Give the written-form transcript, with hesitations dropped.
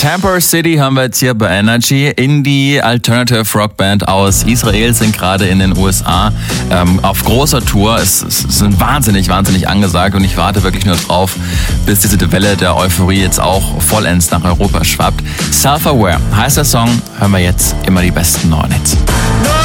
Tamper City haben wir jetzt hier bei Energy. Indie Alternative Rock Band aus Israel sind gerade in den USA auf großer Tour. Es sind wahnsinnig angesagt und ich warte wirklich nur drauf, bis diese Welle der Euphorie jetzt auch vollends nach Europa schwappt. Self-Aware heißt der Song. Hören wir jetzt immer die besten neuen Hits.